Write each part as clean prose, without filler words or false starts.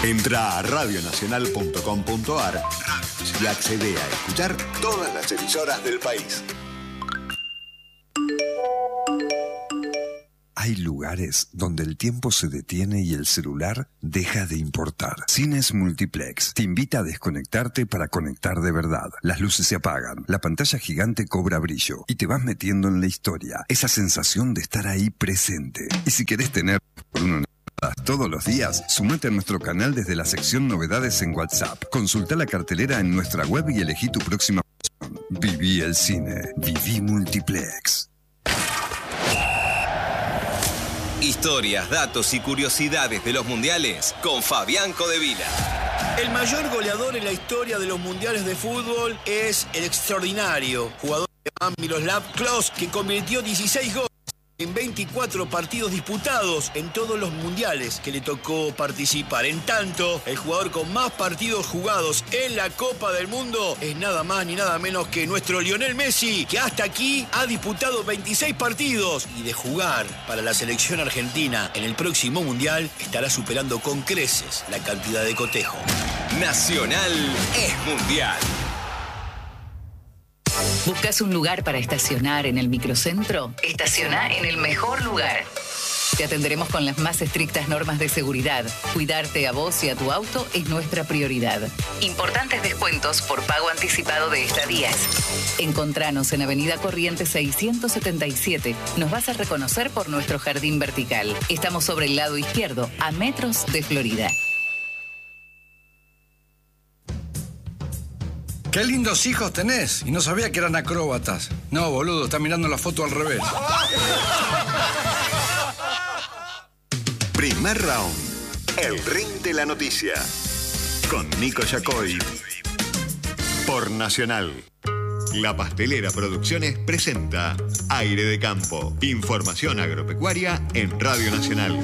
Entra a radionacional.com.ar y accede a escuchar todas las emisoras del país. Hay lugares donde el tiempo se detiene y el celular deja de importar. Cines Multiplex te invita a desconectarte para conectar de verdad. Las luces se apagan, la pantalla gigante cobra brillo y te vas metiendo en la historia. Esa sensación de estar ahí presente. Y si querés tener uno todos los días, sumate a nuestro canal desde la sección Novedades en WhatsApp. Consulta la cartelera en nuestra web y elegí tu próxima opción. Viví el cine. Viví Multiplex. Historias, datos y curiosidades de los mundiales con Fabián Codevila. El mayor goleador en la historia de los mundiales de fútbol es el extraordinario jugador alemán Miroslav Klose, que convirtió 16 goles en 24 partidos disputados en todos los mundiales que le tocó participar. En tanto, el jugador con más partidos jugados en la Copa del Mundo es nada más ni nada menos que nuestro Lionel Messi, que hasta aquí ha disputado 26 partidos y de jugar para la selección argentina en el próximo mundial estará superando con creces la cantidad de cotejo. Nacional es mundial. ¿Buscas un lugar para estacionar en el microcentro? Estaciona en el mejor lugar. Te atenderemos con las más estrictas normas de seguridad. Cuidarte a vos y a tu auto es nuestra prioridad. Importantes descuentos por pago anticipado de estadías. Encontranos en Avenida Corrientes 677. Nos vas a reconocer por nuestro jardín vertical. Estamos sobre el lado izquierdo, a metros de Florida. ¡Qué lindos hijos tenés! Y no sabía que eran acróbatas. No, boludo, está mirando la foto al revés. Primer round. El ring de la noticia. Con Nico Yacoy. Por Nacional. La Pastelera Producciones presenta Aire de Campo. Información agropecuaria en Radio Nacional.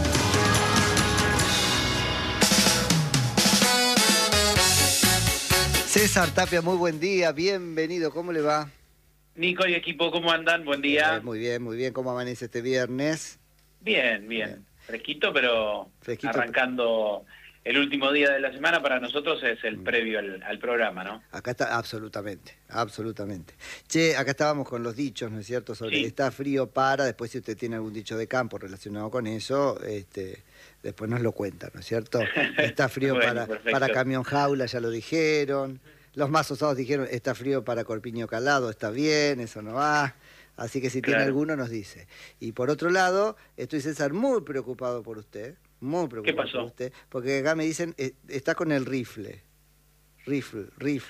César Tapia, muy buen día, bienvenido, ¿cómo le va? Nico y equipo, ¿cómo andan? Buen día. Muy bien, ¿cómo amanece este viernes? Bien. Fresquito, pero arrancando el último día de la semana para nosotros es el previo al programa, ¿no? Acá está, absolutamente. Che, acá estábamos con los dichos, ¿no es cierto? Sobre está frío para, después si usted tiene algún dicho de campo relacionado con eso, después nos lo cuenta, ¿no es cierto? Está frío bueno, para camión jaula, ya lo dijeron. Los más osados dijeron, está frío para corpiño calado, está bien, eso no va. Así que si tiene alguno nos dice. Y por otro lado, estoy, César, muy preocupado por usted. Muy preocupado. ¿Qué pasó? Por usted, porque acá me dicen, está con el rifle. Rifle.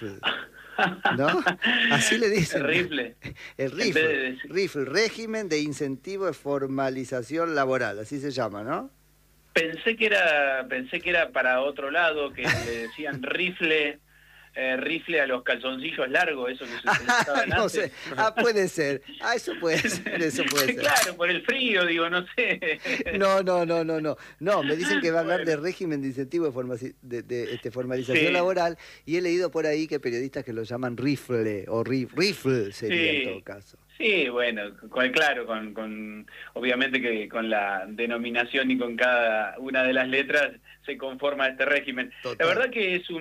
¿No? Así le dicen. El rifle, régimen de incentivo de formalización laboral, así se llama, ¿no? Pensé que era para otro lado, que le decían rifle a los calzoncillos largos, eso que se utilizaba no antes. sé, puede ser, eso puede ser. Claro, por el frío, digo, no sé. No, me dicen que va a hablar de régimen de incentivo de formalización laboral, y he leído por ahí que periodistas que lo llaman rifle, o rifle sería en todo caso. Sí, bueno, con obviamente que con la denominación y con cada una de las letras se conforma este régimen. Total. La verdad que es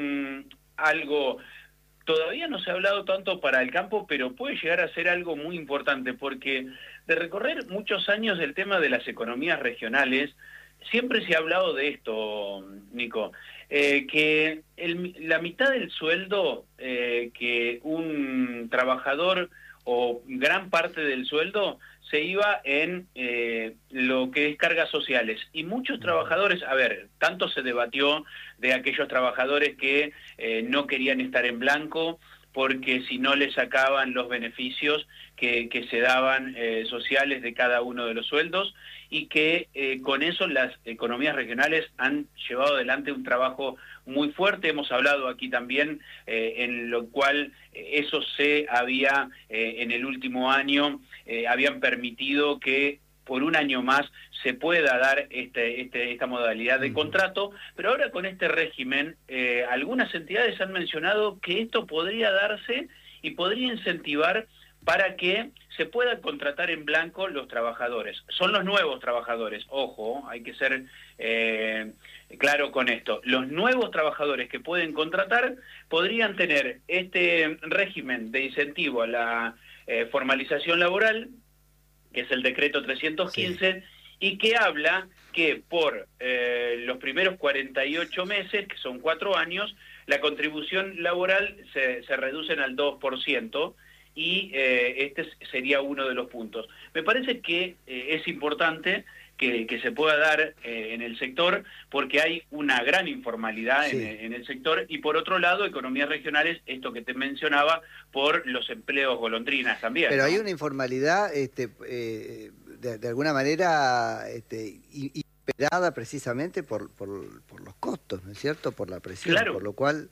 algo, todavía no se ha hablado tanto para el campo, pero puede llegar a ser algo muy importante, porque de recorrer muchos años el tema de las economías regionales, siempre se ha hablado de esto, Nico, que la mitad del sueldo que un trabajador o gran parte del sueldo se iba en lo que es cargas sociales. Y muchos trabajadores, tanto se debatió de aquellos trabajadores que no querían estar en blanco porque si no les sacaban los beneficios que se daban sociales de cada uno de los sueldos, y que con eso las economías regionales han llevado adelante un trabajo muy fuerte. Hemos hablado aquí también en lo cual eso se había en el último año habían permitido que por un año más se pueda dar esta modalidad de contrato, pero ahora con este régimen algunas entidades han mencionado que esto podría darse y podría incentivar para que se puedan contratar en blanco los trabajadores. Son los nuevos trabajadores, ojo, hay que ser claro con esto. Los nuevos trabajadores que pueden contratar podrían tener este régimen de incentivo a la formalización laboral, que es el decreto 315, y que habla que por los primeros 48 meses, que son 4 años, la contribución laboral se reducen al 2%, y este sería uno de los puntos. Me parece que es importante que se pueda dar en el sector, porque hay una gran informalidad en el sector, y por otro lado, economías regionales, esto que te mencionaba, por los empleos golondrinas también. Pero ¿no? hay una informalidad de alguna manera imperada precisamente por los costos, ¿no es cierto? Por la presión, claro. Por lo cual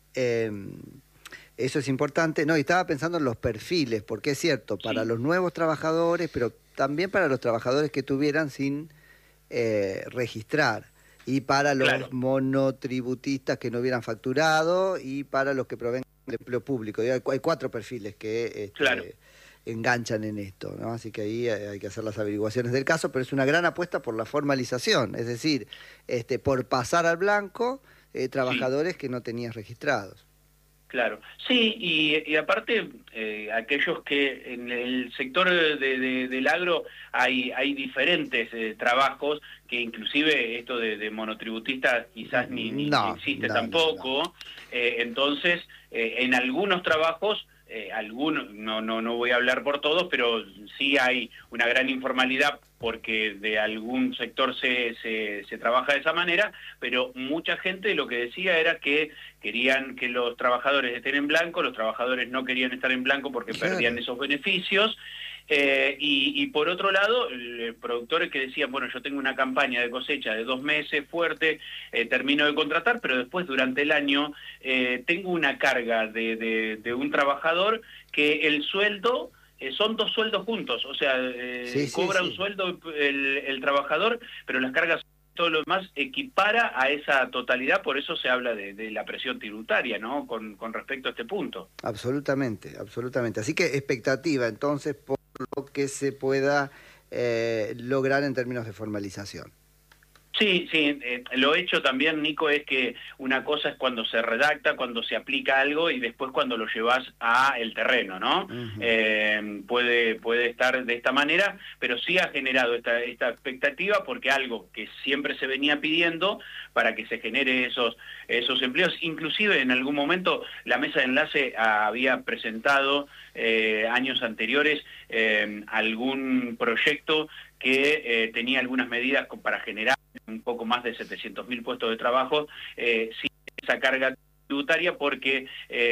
eso es importante. No, y estaba pensando en los perfiles, porque es cierto, para los nuevos trabajadores, pero también para los trabajadores que tuvieran sin registrar, y para los monotributistas que no hubieran facturado, y para los que provengan del empleo público. Hay 4 perfiles que enganchan en esto, ¿no? Así que ahí hay que hacer las averiguaciones del caso, pero es una gran apuesta por la formalización, es decir, por pasar al blanco trabajadores que no tenías registrados. Claro, sí, y aparte aquellos que en el sector del agro hay diferentes trabajos, que inclusive esto de monotributistas quizás ni existe tampoco. Entonces en algunos trabajos, no voy a hablar por todos, pero sí hay una gran informalidad porque de algún sector se trabaja de esa manera, pero mucha gente lo que decía era que querían que los trabajadores estén en blanco, los trabajadores no querían estar en blanco porque perdían esos beneficios, y por otro lado, productores que decían, bueno, yo tengo una campaña de cosecha de 2 meses fuerte, termino de contratar, pero después durante el año tengo una carga de un trabajador que el sueldo... son 2 sueldos juntos, o sea, cobra un sueldo el trabajador, pero las cargas, todo lo demás, equipara a esa totalidad, por eso se habla de la presión tributaria, ¿no? Con respecto a este punto. Absolutamente, absolutamente. Así que expectativa, entonces, por lo que se pueda lograr en términos de formalización. Sí, lo hecho también, Nico, es que una cosa es cuando se redacta, cuando se aplica algo, y después cuando lo llevas a el terreno, ¿no? Puede estar de esta manera, pero sí ha generado esta expectativa, porque algo que siempre se venía pidiendo para que se genere esos empleos. Inclusive en algún momento la mesa de enlace había presentado años anteriores algún proyecto que tenía algunas medidas para generar un poco más de 700.000 puestos de trabajo sin esa carga tributaria, porque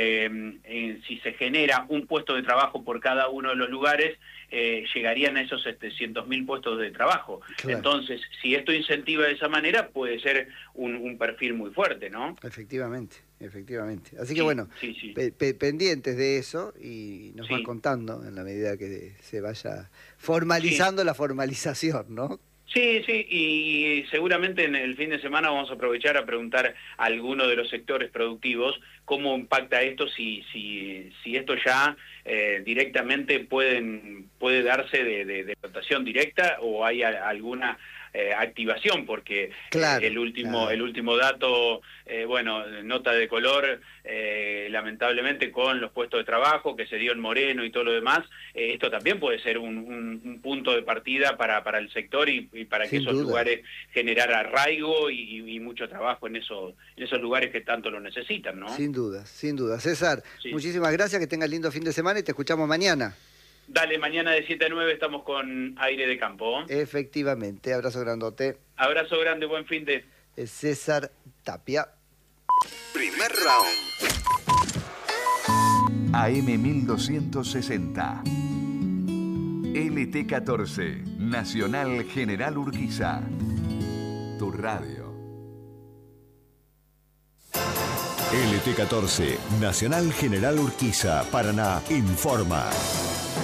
si se genera un puesto de trabajo por cada uno de los lugares, llegarían a esos 700.000 puestos de trabajo. Claro. Entonces, si esto incentiva de esa manera, puede ser un perfil muy fuerte, ¿no? Efectivamente. Así que bueno, pendientes de eso, y nos van contando en la medida que se vaya formalizando la formalización, ¿no? Sí, y seguramente en el fin de semana vamos a aprovechar a preguntar a alguno de los sectores productivos cómo impacta esto, si esto ya directamente puede darse de rotación directa, o hay alguna activación, porque el último dato, nota de color, lamentablemente, con los puestos de trabajo que se dio en Moreno y todo lo demás, esto también puede ser un punto de partida para el sector, y para que esos lugares generar arraigo y mucho trabajo en esos lugares que tanto lo necesitan, ¿no? Sin duda. César, muchísimas gracias, que tengas lindo fin de semana y te escuchamos mañana. Dale, mañana de 7 a 9 estamos con Aire de Campo. Efectivamente, abrazo grandote. Abrazo grande, buen fin de... César Tapia. Primer round. AM 1260. LT14, Nacional General Urquiza. Tu radio. LT14, Nacional General Urquiza, Paraná, informa.